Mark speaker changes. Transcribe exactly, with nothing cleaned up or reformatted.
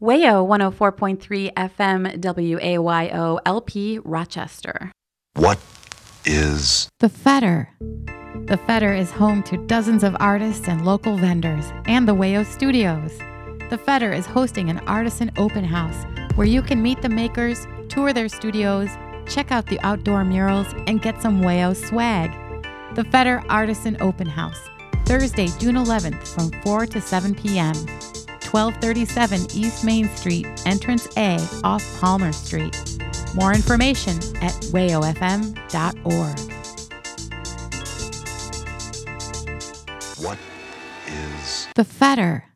Speaker 1: WAYO one oh four point three F M W A Y O L P Rochester.
Speaker 2: What is
Speaker 3: The Fetter? The Fetter is home to dozens of artists and local vendors and the WAYO Studios. The Fetter is hosting an artisan open house where you can meet the makers, tour their studios, check out the outdoor murals, and get some WAYO swag. The Fetter Artisan Open House, Thursday, June eleventh from four to seven p.m., twelve thirty-seven East Main Street, Entrance A off Palmer Street. More information at wayo f m dot org.
Speaker 2: what is
Speaker 3: The Fetter.